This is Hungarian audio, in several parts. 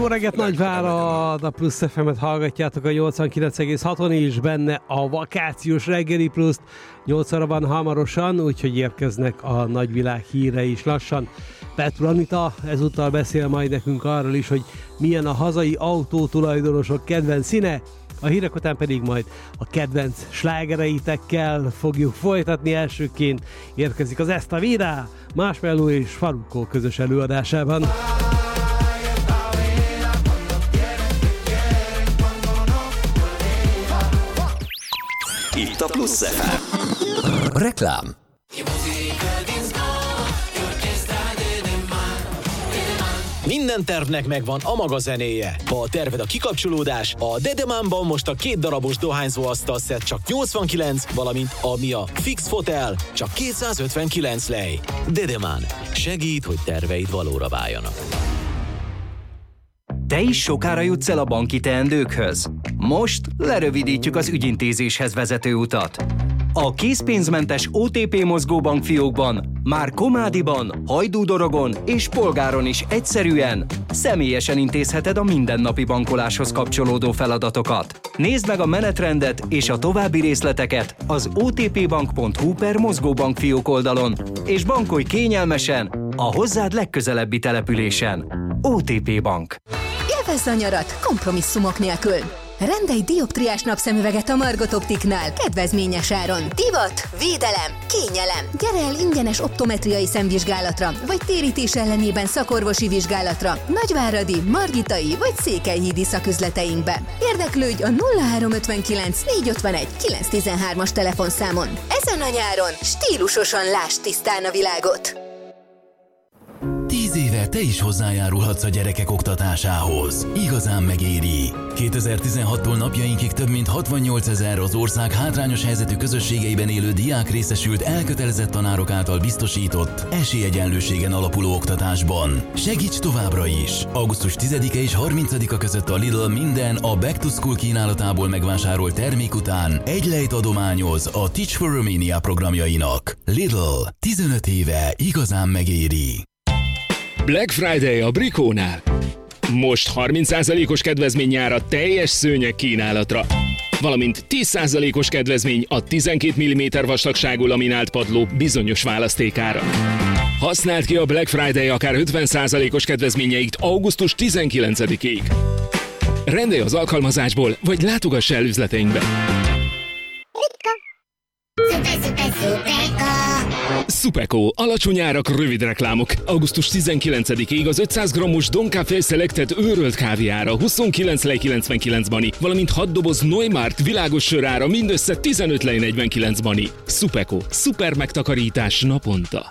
Jó reggelt, Nagyvárad! A Plusz FM-et hallgatjátok a 89,6-on is, benne a vakációs reggeli pluszt. 8 óraban hamarosan, úgyhogy érkeznek a nagyvilág híre is lassan. Petru Anita ezúttal beszél majd nekünk arról is, hogy milyen a hazai autótulajdonosok kedvenc színe. A hírek után pedig majd a kedvenc slágereitekkel fogjuk folytatni. Elsőként érkezik az Esta Vida, Marshmello és Farruko közös előadásában. Itt a Plusz FM. Reklám. Minden tervnek megvan a maga zenéje. Ha a terved a kikapcsolódás, a Dedemánban most a 2 darabos dohányzóasztal szett csak 89, valamint a Mia Fix Fotel csak 259 lej. Dedemán. Segít, hogy terveid valóra váljanak. Te is sokára jutsz el a banki teendőkhöz? Most lerövidítjük az ügyintézéshez vezető utat. A készpénzmentes OTP mozgóbank fiókban már Komádiban, Hajdúdorogon és Polgáron is egyszerűen, személyesen intézheted a mindennapi bankoláshoz kapcsolódó feladatokat. Nézd meg a menetrendet és a további részleteket az otpbank.hu/mozgóbank fiók oldalon, és bankolj kényelmesen a hozzád legközelebbi településen. OTP Bank. Élvezd a nyarat kompromisszumok nélkül! Rendelj dioptriás napszemüveget a Margot Optiknál kedvezményes áron. Divat, védelem, kényelem. Gyere el ingyenes optometriai szemvizsgálatra, vagy térítés ellenében szakorvosi vizsgálatra Nagyváradi, Margitai vagy Székelyhídi szaküzleteinkbe. Érdeklődj a 0359 451 913-as telefonszámon. Ezen a nyáron stílusosan lásd tisztán a világot. 10 éve te is hozzájárulhatsz a gyerekek oktatásához. Igazán megéri. 2016-tól napjainkig több mint 68 000 az ország hátrányos helyzetű közösségeiben élő diák részesült elkötelezett tanárok által biztosított esélyegyenlőségen alapuló oktatásban. Segíts továbbra is! Augusztus 10-e és 30-a között a Lidl minden a Back to School kínálatából megvásárolt termék után egy lejt adományoz a Teach for Romania programjainak. Lidl. 15 éve igazán megéri. Black Friday a Brikónál. Most 30%-os kedvezménnyel a teljes szőnyeg kínálatra. Valamint 10%-os kedvezmény a 12 mm vastagságú laminált padló bizonyos választékára. Használd ki a Black Friday akár 50%-os kedvezményeit augusztus 19-ig. Rendelj az alkalmazásból, vagy látogass el üzleteinkbe. Supeko, alacsony árak, rövid reklámok. Augusztus 19-ig az 500 g-os Don Café Selected őrölt kávéára 29,99 bani, valamint 6 doboz Neumart világos sörára mindössze 15,49 bani. Supeko, szuper megtakarítás naponta.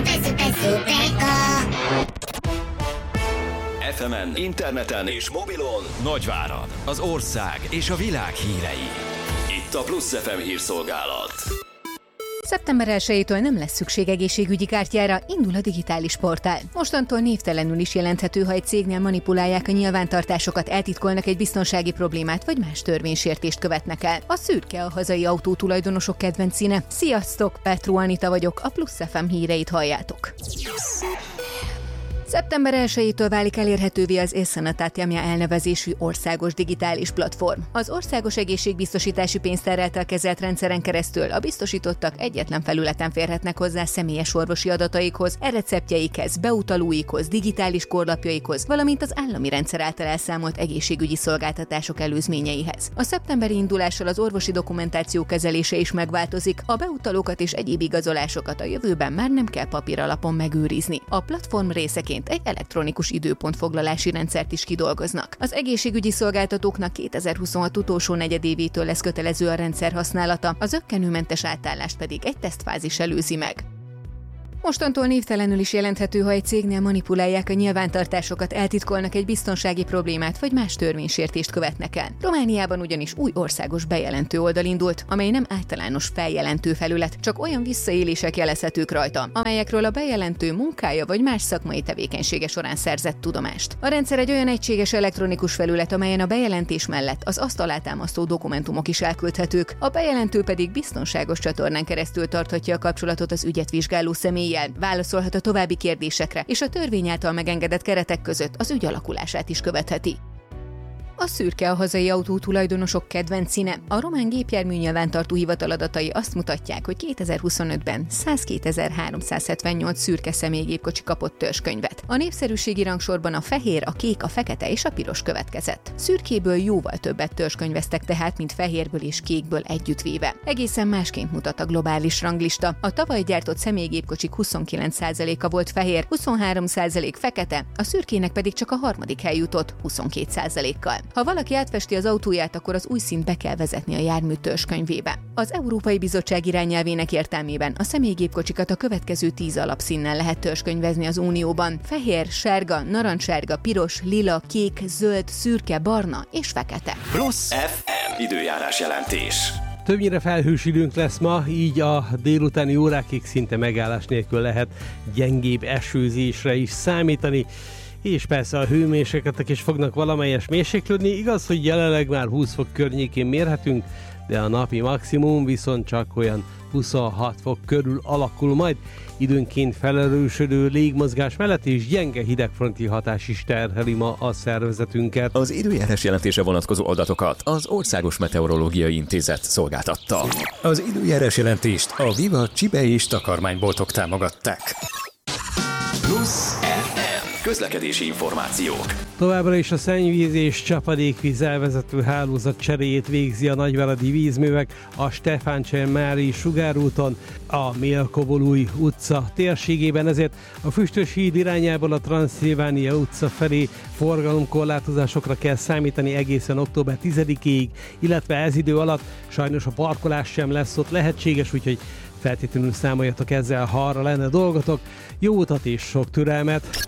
FM-en, interneten és mobilon Nagyvárad, az ország és a világ hírei. Itt a Plusz FM hírszolgálat. Szeptember 1-től nem lesz szükség egészségügyi kártyára, indul a digitális portál. Mostantól névtelenül is jelenthető, ha egy cégnél manipulálják a nyilvántartásokat, eltitkolnak egy biztonsági problémát, vagy más törvénysértést követnek el. A szürke a hazai autótulajdonosok kedvenc színe. Sziasztok, Petru Anita vagyok, a Plusz FM híreit halljátok. Szeptember 1-től válik elérhetővé az e-Sanatátyamja elnevezésű országos digitális platform. Az országos egészségbiztosítási pénztáráltal kezelt rendszeren keresztül a biztosítottak egyetlen felületen férhetnek hozzá személyes orvosi adataikhoz, e-receptjeikhez, beutalóikhoz, digitális kórlapjaikhoz, valamint az állami rendszer által elszámolt egészségügyi szolgáltatások előzményeihez. A szeptemberi indulással az orvosi dokumentáció kezelése is megváltozik, a beutalókat és egyéb igazolásokat a jövőben már nem kell papíralapon megőrizni. A platform részeként egy elektronikus időpontfoglalási rendszert is kidolgoznak. Az egészségügyi szolgáltatóknak 2026 utolsó negyedévétől lesz kötelező a rendszer használata, a zökkenőmentes átállást pedig egy tesztfázis előzi meg. Mostantól névtelenül is jelenthető, ha egy cégnél manipulálják a nyilvántartásokat, eltitkolnak egy biztonsági problémát, vagy más törvénysértést követnek el. Romániában ugyanis új országos bejelentő oldal indult, amely nem általános feljelentő felület, csak olyan visszaélések jelezhetők rajta, amelyekről a bejelentő munkája vagy más szakmai tevékenysége során szerzett tudomást. A rendszer egy olyan egységes elektronikus felület, amelyen a bejelentés mellett az azt alátámasztó dokumentumok is elküldhetők, a bejelentő pedig biztonságos csatornán keresztül tarthatja a kapcsolatot az ügyet vizsgáló személlyel, eséllyel, válaszolhat a további kérdésekre, és a törvény által megengedett keretek között az ügy alakulását is követheti. A szürke a hazai autótulajdonosok kedvenc színe. A román gépjármű nyilvántartó hivatal adatai azt mutatják, hogy 2025-ben 102.378 szürke személygépkocsi kapott törzskönyvet. A népszerűségi rangsorban a fehér, a kék, a fekete és a piros következett. Szürkéből jóval többet törzskönyveztek tehát, mint fehérből és kékből együttvéve. Egészen másként mutat a globális ranglista. A tavaly gyártott személygépkocsik 29%-a volt fehér, 23% fekete, a szürkének pedig csak a harmadik hely jutott 22%-kal. Ha valaki átfesti az autóját, akkor az új színt be kell vezetni a jármű törzskönyvébe. Az Európai Bizottság irányelvének értelmében a személygépkocsikat a következő 10 alapszínnel lehet törzskönyvezni az Unióban: fehér, sárga, narancssárga, piros, lila, kék, zöld, szürke, barna és fekete. Plusz FM időjárás jelentés. Többnyire felhős időnk lesz ma, így a délutáni órákig szinte megállás nélkül lehet gyengébb esőzésre is számítani. És persze a hőmérsékletek is fognak valamelyes mérséklődni. Igaz, hogy jelenleg már 20 fok környékén mérhetünk, de a napi maximum viszont csak olyan 26 fok körül alakul majd. Időnként felerősödő légmozgás mellett és gyenge hidegfronti hatás is terheli ma a szervezetünket. Az időjárás jelentése vonatkozó adatokat az Országos Meteorológiai Intézet szolgáltatta. Az időjárás jelentést a Viva Csibe és takarmányboltok támogatták. Plusz közlekedési információk. Továbbra is a szennyvíz és csapadékvíz elvezető hálózat cseréjét végzi a Nagyváradi Vízművek a Stefáncser-Mári sugárúton, a Mélkovolúj utca térségében, ezért a Füstös híd irányából a Transzilvánia utca felé forgalomkorlátozásokra kell számítani egészen október 10-ig, illetve ez idő alatt sajnos a parkolás sem lesz ott lehetséges, úgyhogy feltétlenül számoljatok ezzel, ha arra lenne dolgotok. Jó utat és sok türelmet!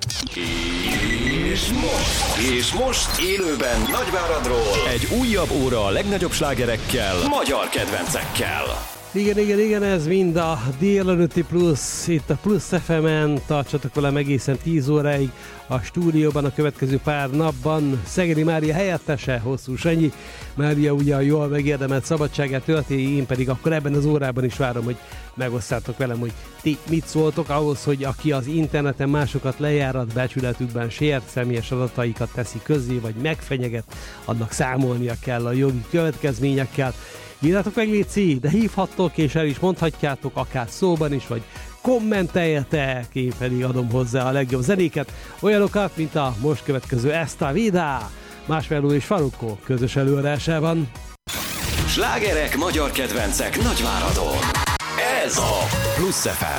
És most élőben Nagyváradról egy újabb óra a legnagyobb slágerekkel, magyar kedvencekkel. Igen, ez mind a délelőtti plusz, itt a Plusz FM-en, tartsatok velem egészen 10 óráig a stúdióban a következő pár napban. Szegedi Mária helyettese, Hosszú Sanyi. Mária ugye a jól megérdemelt szabadságát tölti, én pedig akkor ebben az órában is várom, hogy megosztátok velem, hogy ti mit szóltok ahhoz, hogy aki az interneten másokat lejárat, becsületükben sért, személyes adataikat teszi közzé, vagy megfenyeget, annak számolnia kell a jogi következményekkel. Írjátok meg, léci, de hívhattok és el is mondhatjátok, akár szóban is, vagy kommenteljetek, én pedig adom hozzá a legjobb zenéket, olyanokat, mint a most következő Esta Vida, Marshmello és Farruko közös előadásában. Slágerek, magyar kedvencek Nagyváradon. Ez a Plusz FM.